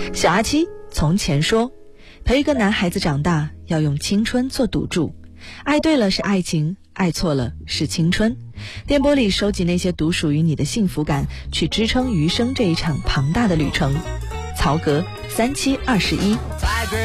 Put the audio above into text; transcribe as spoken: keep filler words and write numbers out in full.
小阿七从前说，陪一个男孩子长大要用青春做赌注，爱对了是爱情，爱错了是青春。电波里收集那些独属于你的幸福感，去支撑余生这一场庞大的旅程。曹格三七二十一。